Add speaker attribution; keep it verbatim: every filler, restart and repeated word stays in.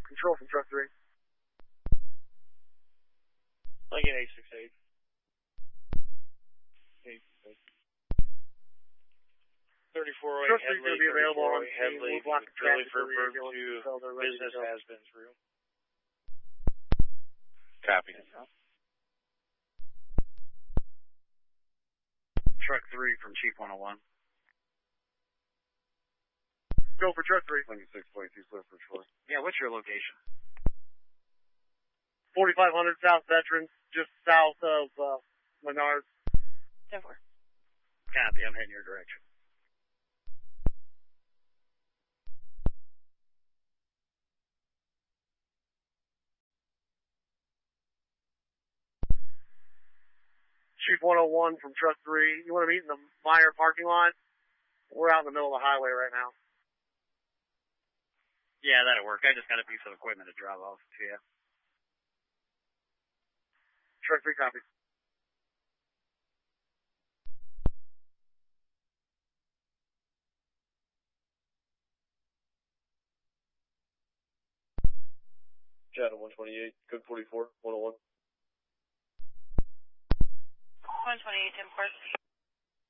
Speaker 1: Control from truck three.
Speaker 2: Lincoln eight six eight. eight six eight. thirty-four oh eight
Speaker 1: Truck three is going to be available on
Speaker 2: Headley,
Speaker 1: we'll block the
Speaker 2: Philly
Speaker 1: traffic
Speaker 2: for
Speaker 1: for
Speaker 2: verb
Speaker 1: the
Speaker 2: two,
Speaker 1: so they're ready to
Speaker 2: business
Speaker 1: go.
Speaker 2: has been through.
Speaker 3: Copy.
Speaker 4: Truck three from Chief one oh one.
Speaker 1: Go for truck three.
Speaker 4: Lincoln six twenty-two, Swift for Troy. Yeah, what's your location?
Speaker 1: forty-five hundred South Veterans, just south of uh, Menards.
Speaker 5: ten four.
Speaker 4: Copy, I'm heading your direction.
Speaker 1: Chief one oh one from truck three. You want to meet in the Meyer parking lot? We're out in the middle of the highway right now.
Speaker 4: Yeah, that'll work. I just got a piece of equipment to drop off to you.
Speaker 1: Truck three copies.
Speaker 2: Channel one twenty-eight, code forty-four, one oh one.
Speaker 5: one twenty-eight, ten four.